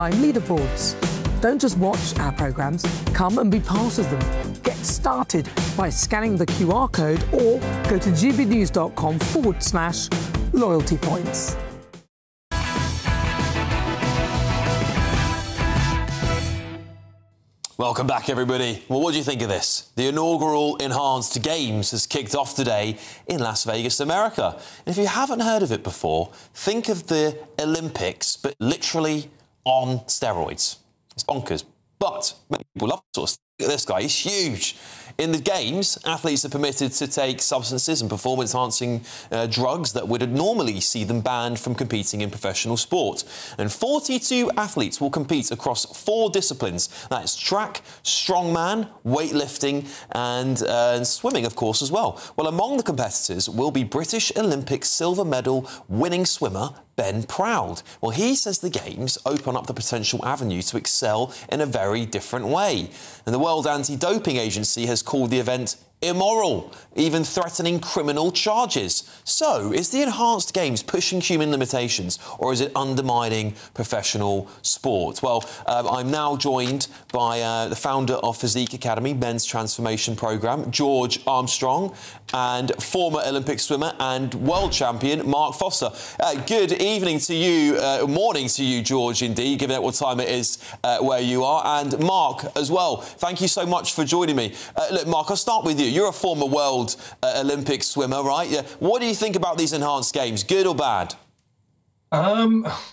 leaderboards. Don't just watch our programmes, come and be part of them. Get started by scanning the QR code or go to gbnews.com/loyalty points. Welcome back, everybody. Well, what do you think of this? The inaugural Enhanced Games has kicked off today in Las Vegas, America. And if you haven't heard of it before, think of the Olympics, but literally on steroids. It's bonkers. But many people love it. Look at this guy, he's huge. In the Games, athletes are permitted to take substances and performance-enhancing drugs that would normally see them banned from competing in professional sport. And 42 athletes will compete across 4 disciplines. That's track, strongman, weightlifting and swimming, of course, as well. Well, among the competitors will be British Olympic silver medal winning swimmer Ben Proud. Well, he says the Games open up the potential avenue to excel in a very different way. And the World Anti-Doping Agency has called the event immoral, even threatening criminal charges. So, is the Enhanced Games pushing human limitations, or is it undermining professional sport? Well, I'm now joined by the founder of Physique Academy Men's Transformation Programme, George Armstrong, and former Olympic swimmer and world champion Mark Foster. Good evening to you, morning to you, George, indeed, given what time it is where you are, and Mark as well. Thank you so much for joining me. Look, Mark, I'll start with you. You're a former world Olympic swimmer, right? Yeah. What do you think about these Enhanced Games, good or bad? I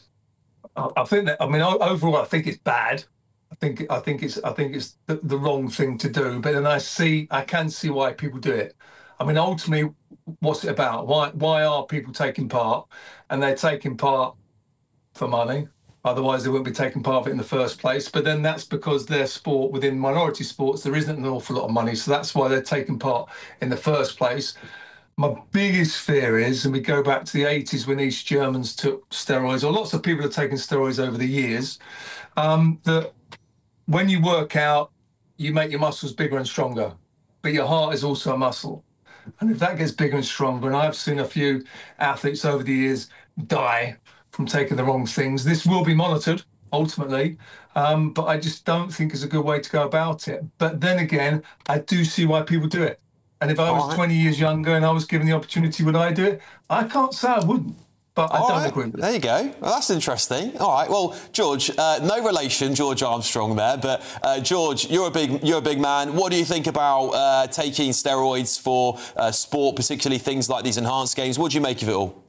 think that. I mean, overall, I think it's bad. I think it's the wrong thing to do. But then I can see why people do it. I mean, ultimately, what's it about? Why are people taking part? And they're taking part for money. Otherwise, they wouldn't be taking part of it in the first place. But then that's because their sport, within minority sports, there isn't an awful lot of money. So that's why they're taking part in the first place. My biggest fear is, and we go back to the 80s when East Germans took steroids, or lots of people have taken steroids over the years, that when you work out, you make your muscles bigger and stronger. But your heart is also a muscle. And if that gets bigger and stronger, and I've seen a few athletes over the years die from taking the wrong things. This will be monitored, ultimately, but I just don't think it's a good way to go about it. But then again, I do see why people do it. And if I was 20 years younger and I was given the opportunity, would I do it? I can't say I wouldn't, but I don't agree with it. There you go. Well, that's interesting. All right. Well, George, no relation, George Armstrong there, but George, you're a big man. What do you think about taking steroids for sport, particularly things like these Enhanced Games? What do you make of it all?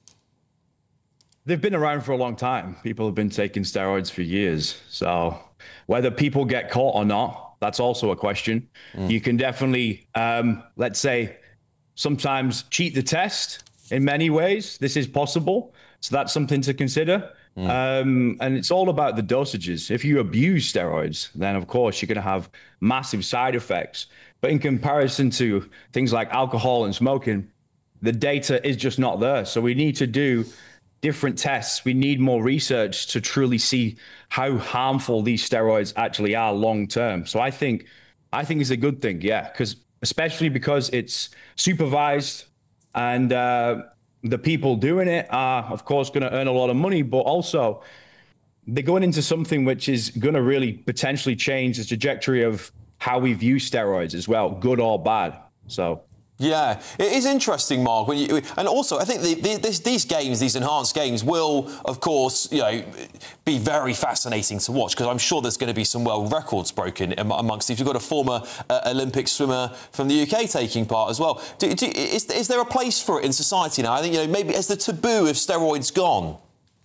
They've been around for a long time. People have been taking steroids for years. So whether people get caught or not, that's also a question. You can definitely, let's say, sometimes cheat the test in many ways. This is possible. So that's something to consider. And it's all about the dosages. If you abuse steroids, then of course you're going to have massive side effects. But in comparison to things like alcohol and smoking, the data is just not there. So we need to do different tests. We need more research to truly see how harmful these steroids actually are long term. So I think it's a good thing, yeah, especially because it's supervised, and the people doing it are, of course, going to earn a lot of money, but also they're going into something which is going to really potentially change the trajectory of how we view steroids as well, good or bad. So. Yeah, it is interesting, Mark. And also, I think these games, these Enhanced Games, will, of course, be very fascinating to watch, because I'm sure there's going to be some world records broken amongst these. You've got a former Olympic swimmer from the UK taking part as well. Is there a place for it in society now? I think maybe has the taboo of steroids gone?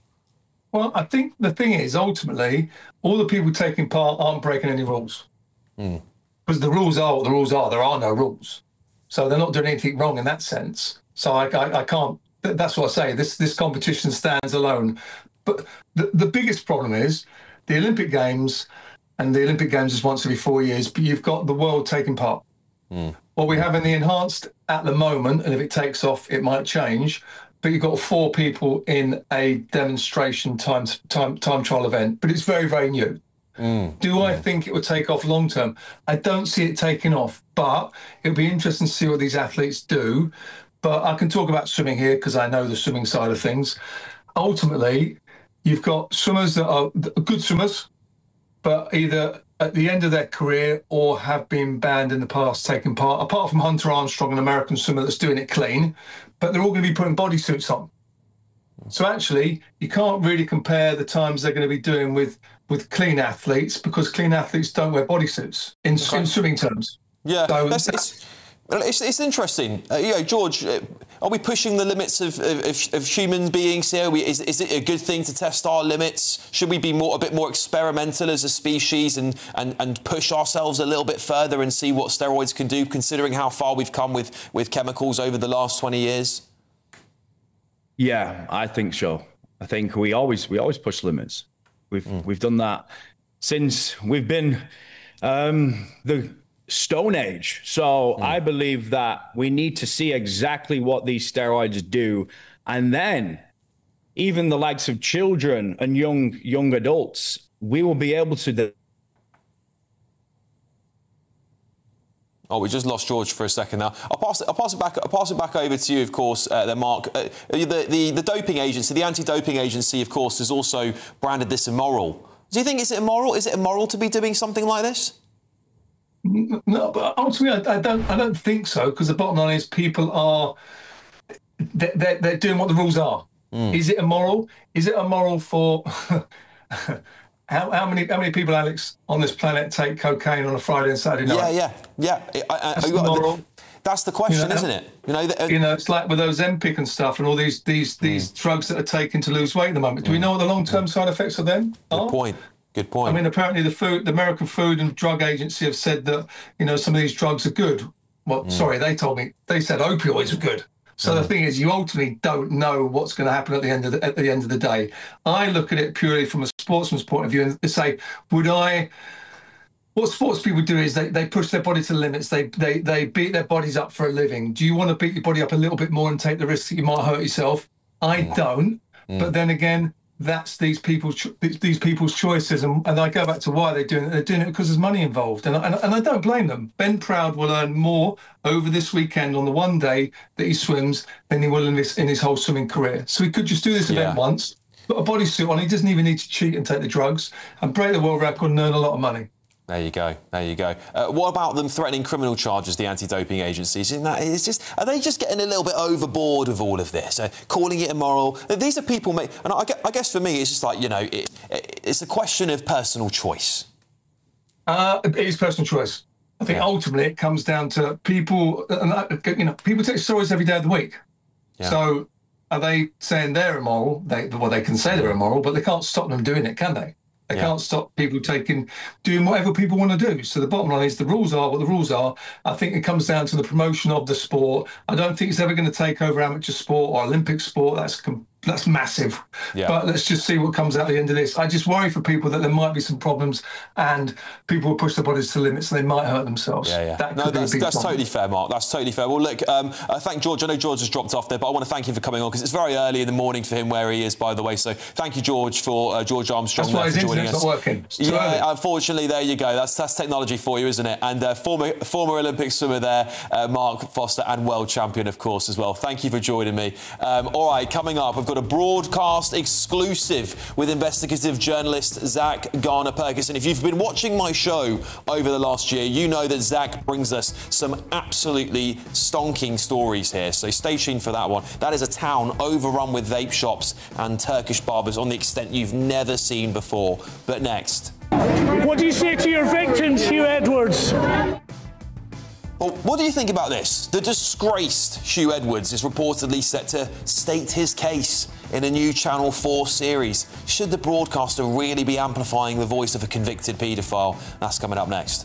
Well, I think the thing is, ultimately, all the people taking part aren't breaking any rules, because the rules are what the rules are. There are no rules. So they're not doing anything wrong in that sense. So I can't. That's what I say. This competition stands alone. But the biggest problem is the Olympic Games, and the Olympic Games is once every 4 years. But you've got the world taking part. What we have in the Enhanced at the moment, and if it takes off, it might change. But you've got 4 people in a demonstration time trial event. But it's very, very new. Do I think it would take off long term? I don't see it taking off, but it'll be interesting to see what these athletes do. But I can talk about swimming here because I know the swimming side of things. Ultimately, you've got swimmers that are good swimmers, but either at the end of their career or have been banned in the past taking part, apart from Hunter Armstrong, an American swimmer that's doing it clean, but they're all going to be putting bodysuits on. So actually, you can't really compare the times they're going to be doing with clean athletes, because clean athletes don't wear bodysuits in swimming terms. Yeah, so it's interesting. George, are we pushing the limits of human beings here? Is it a good thing to test our limits? Should we be a bit more experimental as a species and push ourselves a little bit further and see what steroids can do, considering how far we've come with chemicals over the last 20 years? Yeah, I think so. I think we always push limits. We've done that since we've been the Stone Age. So I believe that we need to see exactly what these steroids do, and then even the likes of children and young adults, we will be able to. Oh, we just lost George for a second now. I'll pass it back over to you, of course, then, Mark. The doping agency, the anti-doping agency, of course, has also branded this immoral. Do you think is it immoral? Is it immoral to be doing something like this? No, but ultimately, I don't think so, because the bottom line is people are they're doing what the rules are. Is it immoral? Is it immoral for how many people, Alex, on this planet take cocaine on a Friday and Saturday night? Yeah. That's immoral. That's the question, isn't it? It's like with those Empic and stuff and all these drugs that are taken to lose weight at the moment. Do we know what the long-term side effects of them are? Good point. I mean, apparently the American Food and Drug Agency have said that, some of these drugs are good. Well, sorry, they said opioids are good. So the thing is, you ultimately don't know what's going to happen at the end of the day. I look at it purely from a sportsman's point of view and say, what sports people do is they push their body to the limits. They beat their bodies up for a living. Do you want to beat your body up a little bit more and take the risk that you might hurt yourself? I don't. But then again, that's these people's choices, and I go back to why they're doing it. They're doing it because there's money involved, and I don't blame them. Ben Proud will earn more over this weekend on the one day that he swims than he will in his whole swimming career. So he could just do this event once, put a bodysuit on. He doesn't even need to cheat and take the drugs and break the world record and earn a lot of money. There you go. What about them threatening criminal charges, the anti-doping agencies? Are they just getting a little bit overboard with all of this, calling it immoral? These are people, and I guess for me, it's just like, it's a question of personal choice. It is personal choice. I think ultimately it comes down to people, people take steroids every day of the week. Yeah. So are they saying they're immoral? They can say they're immoral, but they can't stop them doing it, can they? They can't stop people doing whatever people want to do. So the bottom line is the rules are what the rules are. I think it comes down to the promotion of the sport. I don't think it's ever going to take over amateur sport or Olympic sport. That's massive. Yeah. But let's just see what comes out at the end of this. I just worry for people that there might be some problems and people will push their bodies to the limits and they might hurt themselves. Yeah. That's totally fair, Mark. That's totally fair. Well, look, thank George. I know George has dropped off there, but I want to thank him for coming on because it's very early in the morning for him where he is, by the way. So thank you, George, for George Armstrong for joining us. Not working. Unfortunately, there you go. That's technology for you, isn't it? And former Olympic swimmer there, Mark Foster, and world champion, of course, as well. Thank you for joining me. All right, coming up, I've got a broadcast exclusive with investigative journalist Zach Garner-Perkins. And if you've been watching my show over the last year, you know that Zach brings us some absolutely stonking stories here. So stay tuned for that one. That is a town overrun with vape shops and Turkish barbers on the extent you've never seen before. But next. What do you say to your victims, Hugh Edwards? Well, what do you think about this? The disgraced Hugh Edwards is reportedly set to state his case in a new Channel 4 series. Should the broadcaster really be amplifying the voice of a convicted paedophile? That's coming up next.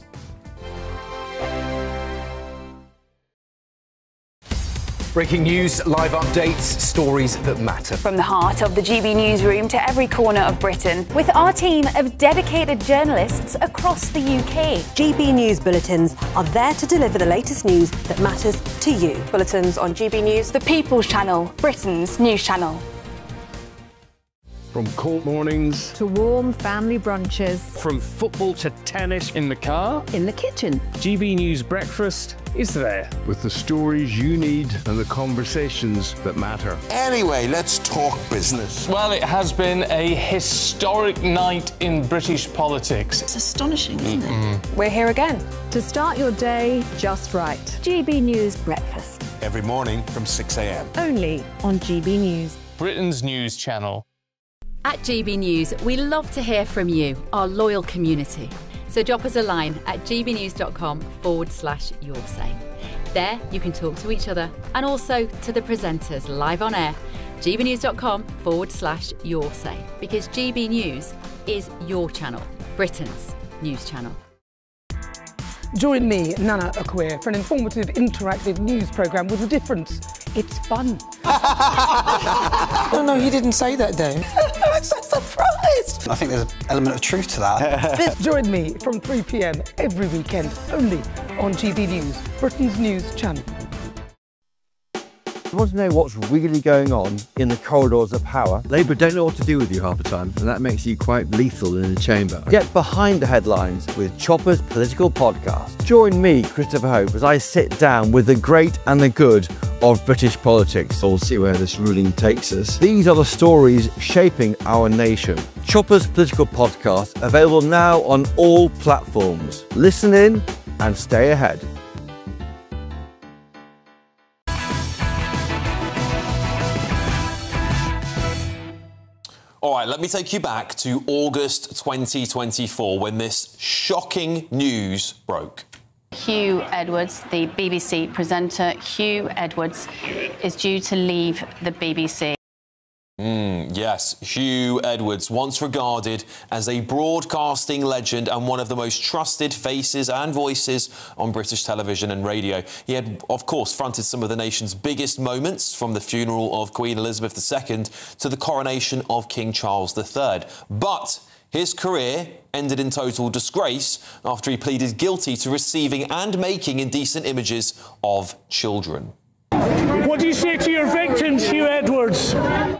Breaking news, live updates, stories that matter. From the heart of the GB newsroom to every corner of Britain, with our team of dedicated journalists across the UK. GB News Bulletins are there to deliver the latest news that matters to you. Bulletins on GB News, the People's Channel, Britain's news channel. From cold mornings to warm family brunches. From football to tennis in the car. In the kitchen. GB News Breakfast is there. With the stories you need and the conversations that matter. Anyway, let's talk business. Well, it has been a historic night in British politics. It's astonishing, isn't it? We're here again to start your day just right. GB News Breakfast. Every morning from 6 a.m. Only on GB News. Britain's news channel. At GB News, we love to hear from you, our loyal community. So drop us a line at gbnews.com/your say. There you can talk to each other and also to the presenters live on air. gbnews.com/your say, because GB News is your channel, Britain's news channel. Join me, Nana Akweer, for an informative, interactive news programme with a difference. It's fun. No, he didn't say that, Dave. I'm so surprised. I think there's an element of truth to that. Join me from 3 p.m. every weekend, only on GB News, Britain's news channel. You want to know what's really going on in the corridors of power? Labour don't know what to do with you half the time, and that makes you quite lethal in the chamber. Get behind the headlines with Chopper's Political Podcast. Join me, Christopher Hope, as I sit down with the great and the good of British politics. We'll see where this ruling takes us. These are the stories shaping our nation. Chopper's Political Podcast, available now on all platforms. Listen in and stay ahead. All right, let me take you back to August 2024 when this shocking news broke. Huw Edwards, the BBC presenter, Huw Edwards is due to leave the BBC. Yes, Huw Edwards, once regarded as a broadcasting legend and one of the most trusted faces and voices on British television and radio. He had, of course, fronted some of the nation's biggest moments, from the funeral of Queen Elizabeth II to the coronation of King Charles III. But his career ended in total disgrace after he pleaded guilty to receiving and making indecent images of children. What do you say to your victims, Huw Edwards?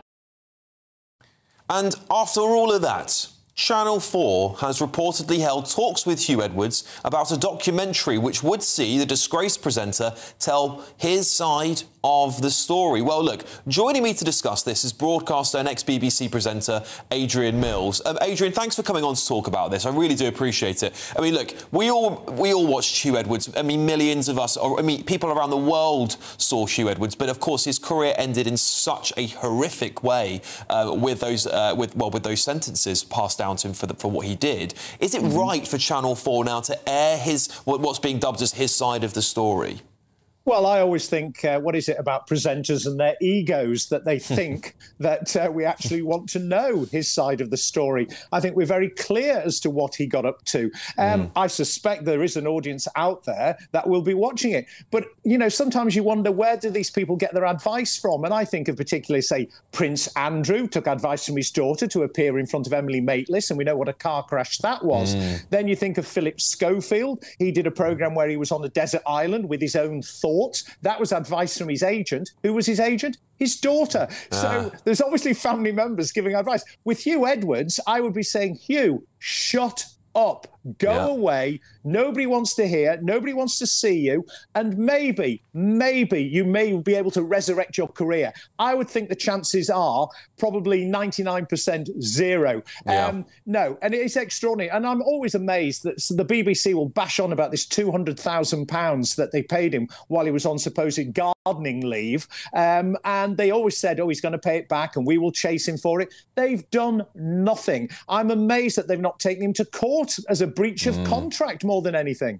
And after all of that, Channel 4 has reportedly held talks with Huw Edwards about a documentary which would see the disgraced presenter tell his side of the story. Well, look, joining me to discuss this is broadcaster and ex-BBC presenter Adrian Mills. Adrian, thanks for coming on to talk about this. I really do appreciate it. I mean, look, we all watched Huw Edwards. I mean, millions of us, people around the world saw Huw Edwards, but of course his career ended in such a horrific way with those sentences passed down to him for what he did. Is it right for Channel 4 now to air what's being dubbed as his side of the story? Well, I always think, what is it about presenters and their egos that they think that we actually want to know his side of the story? I think we're very clear as to what he got up to. I suspect there is an audience out there that will be watching it. But, you know, sometimes you wonder, where do these people get their advice from? And I think of particularly, say, Prince Andrew took advice from his daughter to appear in front of Emily Maitlis, and we know what a car crash that was. Then you think of Philip Schofield. He did a programme where he was on a desert island with his own thoughts. That was advice from his agent. Who was his agent? His daughter. So there's obviously family members giving advice. With Huw Edwards, I would be saying, Huw, shut up. Go away. Nobody wants to hear. Nobody wants to see you. And maybe you may be able to resurrect your career. I would think the chances are probably 99% zero. No, and it is extraordinary. And I'm always amazed that the BBC will bash on about this £200,000 that they paid him while he was on supposed gardening leave. And they always said, he's going to pay it back and we will chase him for it. They've done nothing. I'm amazed that they've not taken him to court as a breach of contract more than anything.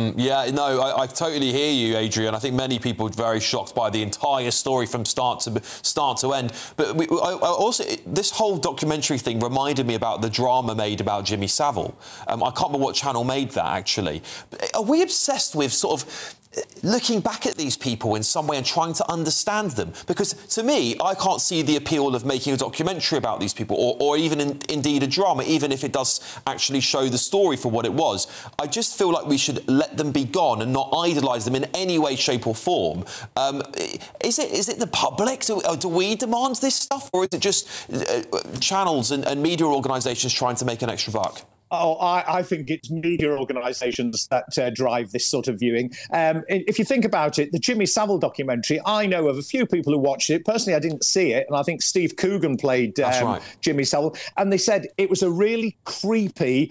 I totally hear you, Adrian. I think many people are very shocked by the entire story from start to end. But also, this whole documentary thing reminded me about the drama made about Jimmy Savile. I can't remember what channel made that, actually. But are we obsessed with sort of looking back at these people in some way and trying to understand them. Because to me, I can't see the appeal of making a documentary about these people or even indeed a drama, even if it does actually show the story for what it was. I just feel like we should let them be gone and not idolise them in any way, shape or form. Is it the public? Do we demand this stuff? Or is it just channels and media organisations trying to make an extra buck? Oh, I think it's media organisations that drive this sort of viewing. If you think about it, the Jimmy Savile documentary, I know of a few people who watched it. Personally, I didn't see it, and I think Steve Coogan played Jimmy Savile. And they said it was a really creepy,